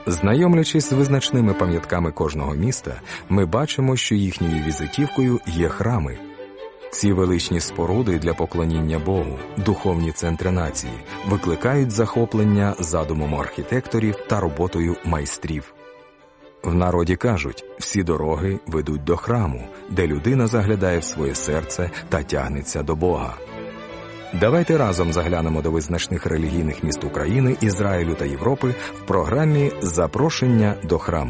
Знайомлячись з визначними пам'ятками кожного міста, ми бачимо, що їхньою візитівкою є храми. Ці величні споруди для поклоніння Богу, духовні центри нації, викликають захоплення задумом архітекторів та роботою майстрів. В народі кажуть, всі дороги ведуть до храму, де людина заглядає в своє серце та тягнеться до Бога. Давайте разом заглянемо до визначних релігійних міст України, Ізраїлю та Європи в програмі «Запрошення до храму».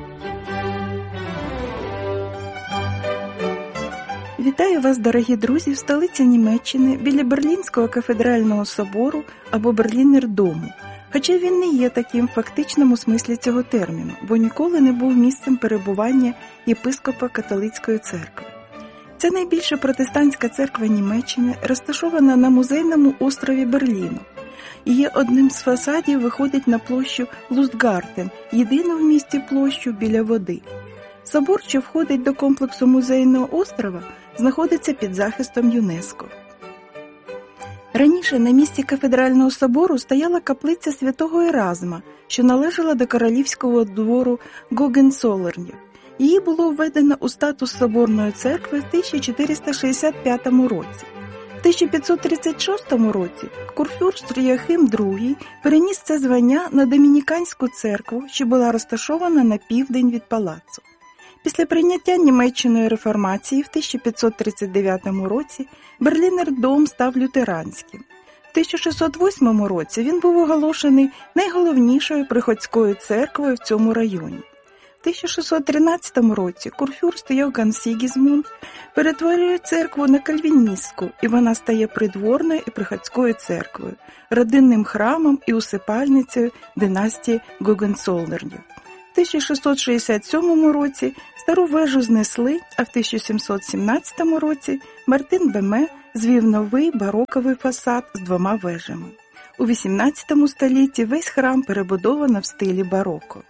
Вітаю вас, дорогі друзі, в столиці Німеччини, біля Берлінського кафедрального собору або Берлінер-дому. Хоча він не є таким в фактичному смислі цього терміну, бо ніколи не був місцем перебування єпископа католицької церкви. Це найбільша протестантська церква Німеччини, розташована на музейному острові Берліну. Її одним з фасадів виходить на площу Лустгартен, єдину в місті площу біля води. Собор, що входить до комплексу музейного острова, знаходиться під захистом ЮНЕСКО. Раніше на місці кафедрального собору стояла каплиця святого Еразма, що належала до королівського двору Гогенцоллернів. Її було введено у статус соборної церкви в 1465 році. В 1536 році курфюрст Йоахим II переніс це звання на Домініканську церкву, що була розташована на південь від палацу. Після прийняття Німеччиною реформації в 1539 році Берлінер-дом став лютеранським. В 1608 році він був оголошений найголовнішою приходською церквою в цьому районі. В 1613 році курфюрст Йоганн Сігізмунд перетворює церкву на кальвіністську, і вона стає придворною і приходською церквою, родинним храмом і усипальницею династії Гогенцоллернів. В 1667 році стару вежу знесли, а в 1717 році Мартин Беме звів новий бароковий фасад з двома вежами. У XVIII столітті весь храм перебудовано в стилі бароко.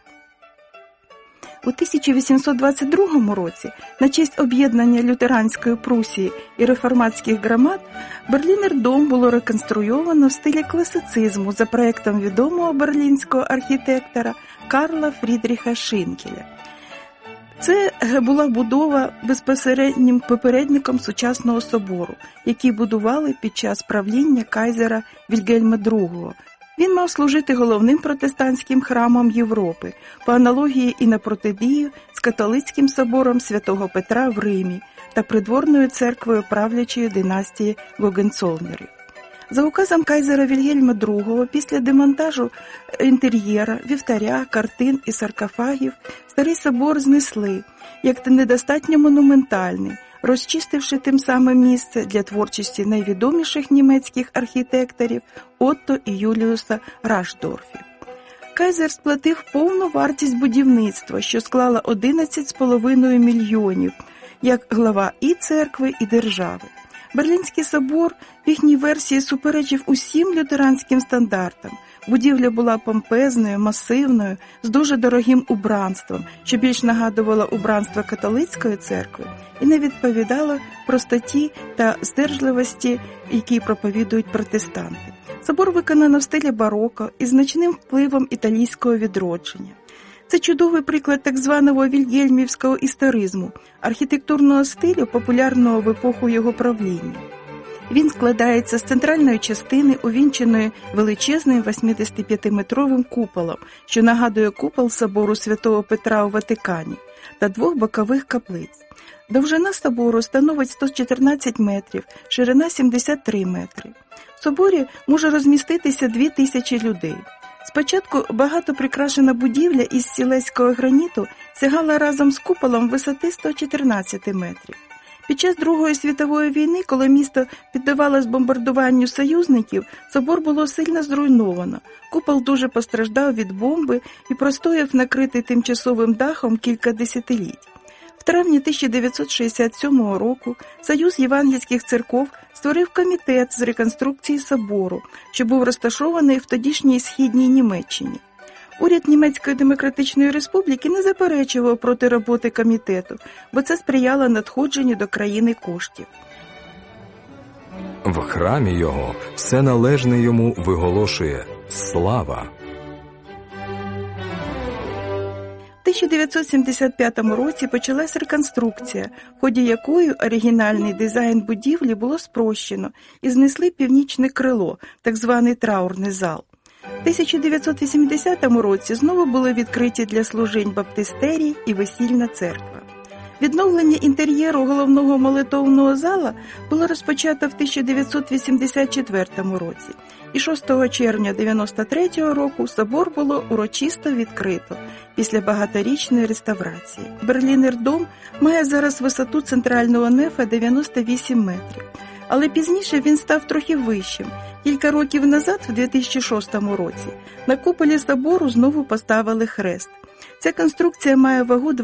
У 1822 році, на честь об'єднання лютеранської Прусії і реформатських громад, Берлінер-дом було реконструйовано в стилі класицизму за проєктом відомого берлінського архітектора Карла Фрідріха Шинкеля. Це була будова безпосереднім попередником сучасного собору, який будували під час правління кайзера Вільгельма II. Він мав служити головним протестантським храмом Європи, по аналогії і на протидію з католицьким собором Святого Петра в Римі та придворною церквою правлячої династії Гогенцоллерів. За указом кайзера Вільгельма II, після демонтажу інтер'єра, вівтаря, картин і саркофагів, старий собор знесли, як недостатньо монументальний, розчистивши тим самим місце для творчості найвідоміших німецьких архітекторів Отто і Юліуса Рашдорфів. Кайзер сплатив повну вартість будівництва, що склала 11,5 мільйонів, як глава і церкви, і держави. Берлінський собор в їхній версії суперечив усім лютеранським стандартам. Будівля була помпезною, масивною, з дуже дорогим убранством, що більш нагадувало убранство католицької церкви і не відповідало простоті та здержливості, які проповідують протестанти. Собор виконано в стилі бароко із значним впливом італійського відродження. Це чудовий приклад так званого вільгельмівського історизму, архітектурного стилю, популярного в епоху його правління. Він складається з центральної частини, увінченої величезним 85-метровим куполом, що нагадує купол собору Святого Петра у Ватикані, та двох бокових каплиць. Довжина собору становить 114 метрів, ширина 73 метри. В соборі може розміститися 2000 людей. Спочатку багато прикрашена будівля із сілезького граніту сягала разом з куполом висоти 114 метрів. Під час Другої світової війни, коли місто піддавалось бомбардуванню союзників, собор було сильно зруйновано. Купол дуже постраждав від бомби і простояв накритий тимчасовим дахом кілька десятиліть. В травні 1967 року Союз євангельських церков створив комітет з реконструкції собору, що був розташований в тодішній східній Німеччині. Уряд Німецької Демократичної Республіки не заперечував проти роботи комітету, бо це сприяло надходженню до країни коштів. В храмі його все належне йому виголошує «Слава». 1975 році почалась реконструкція, в ході якої оригінальний дизайн будівлі було спрощено і знесли північне крило, так званий траурний зал. В 1980 році знову були відкриті для служінь баптистерій і весільна церква. Відновлення інтер'єру головного молитовного зала було розпочато в 1984 році, і 6 червня 1993 року собор було урочисто відкрито після багаторічної реставрації. Берлінер-дом має зараз висоту центрального нефа 98 метрів, але пізніше він став трохи вищим. Кілька років назад, в 2006 році, на куполі собору знову поставили хрест. Ця конструкція має вагу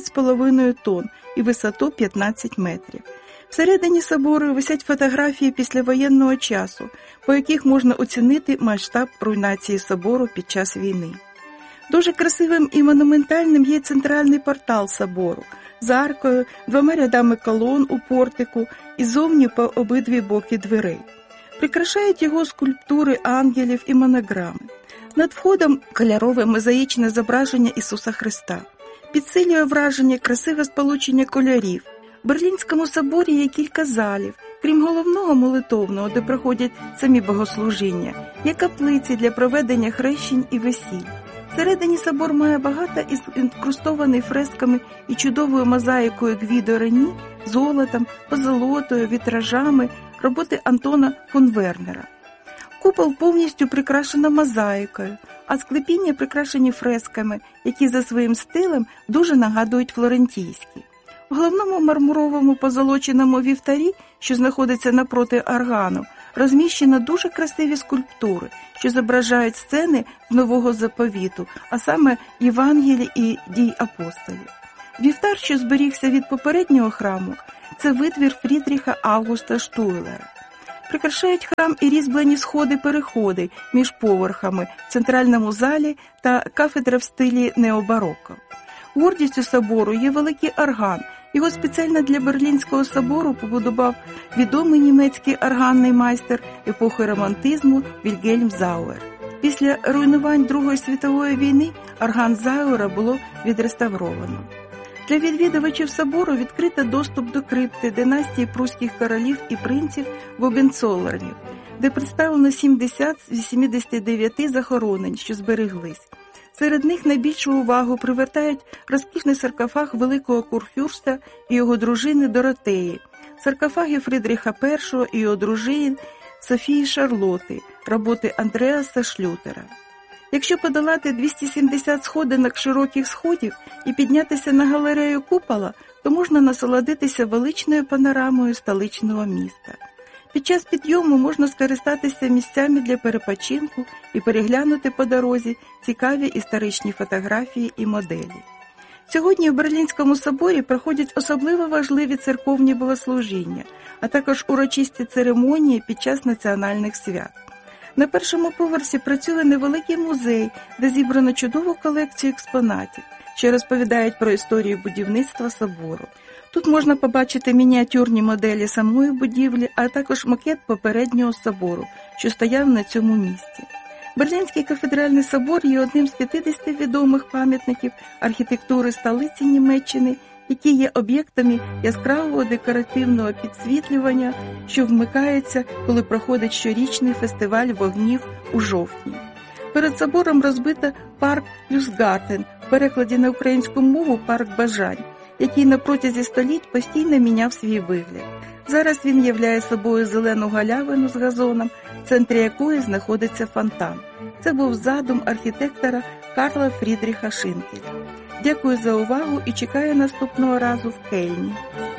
12,5 тонн і висоту 15 метрів. Всередині собору висять фотографії післявоєнного часу, по яких можна оцінити масштаб руйнації собору під час війни. Дуже красивим і монументальним є центральний портал собору з аркою, 2 рядами колон у портику і зовні по обидві боки дверей. Прикрашають його скульптури ангелів і монограми. Над входом кольорове мозаїчне зображення Ісуса Христа. Підсилює враження красиве сполучення кольорів. В Берлінському соборі є кілька залів. Крім головного молитовного, де проходять самі богослужіння, є каплиці для проведення хрещень і весіль. Всередині собор має багато інкрустований фресками і чудовою мозаїкою Гвідо Рені, золотом, позолотою, вітражами, роботи Антона фон Вернера. Купол повністю прикрашено мозаїкою, а склепіння прикрашені фресками, які за своїм стилем дуже нагадують флорентійські. В головному мармуровому позолоченому вівтарі, що знаходиться напроти органу, розміщено дуже красиві скульптури, що зображають сцени з Нового Заповіту, а саме Євангелій і дій апостолів. Вівтар, що зберігся від попереднього храму, це витвір Фрідріха Августа Штуйлера. Прикрашають храм і різьблені сходи-переходи між поверхами в центральному залі та кафедра в стилі необароко. Гордістю собору є великий орган. Його спеціально для Берлінського собору побудував відомий німецький органний майстер епохи романтизму Вільгельм Зауер. Після руйнувань Другої світової війни орган Зауера було відреставровано. Для відвідувачів собору відкрито доступ до крипти династії прусських королів і принців Гогенцоллернів, де представлено 70 з 89 захоронень, що збереглись. Серед них найбільшу увагу привертають розкішний саркофаг великого курфюрста і його дружини Доротеї, саркофаги Фрідріха І і його дружин Софії Шарлоти, роботи Андреаса Шлютера. Якщо подолати 270 сходинок широких сходів і піднятися на галерею купола, то можна насолодитися величною панорамою столичного міста. Під час підйому можна скористатися місцями для перепочинку і переглянути по дорозі цікаві історичні фотографії і моделі. Сьогодні в Берлінському соборі проходять особливо важливі церковні богослужіння, а також урочисті церемонії під час національних свят. На першому поверсі працює невеликий музей, де зібрано чудову колекцію експонатів, що розповідають про історію будівництва собору. Тут можна побачити мініатюрні моделі самої будівлі, а також макет попереднього собору, що стояв на цьому місці. Берлінський кафедральний собор є одним з 50 відомих пам'ятників архітектури столиці Німеччини, які є об'єктами яскравого декоративного підсвітлювання, що вмикається, коли проходить щорічний фестиваль вогнів у жовтні. Перед собором розбито парк Люсгартен, в перекладі на українську мову «Парк бажань», який на протязі століть постійно міняв свій вигляд. Зараз він являє собою зелену галявину з газоном, в центрі якої знаходиться фонтан. Це був задум архітектора Карла Фрідріха Шинкеля. Дякую за увагу і чекаю наступного разу в Кельні.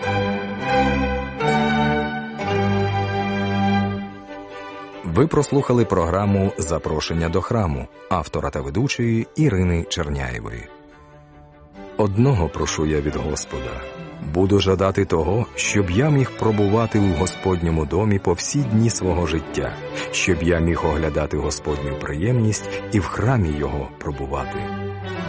Ви прослухали програму «Запрошення до храму» автора та ведучої Ірини Черняєвої. Одного прошу я від Господа. Буду жадати того, щоб я міг пробувати у Господньому домі по всі дні свого життя, щоб я міг оглядати Господню приємність і в храмі Його пробувати.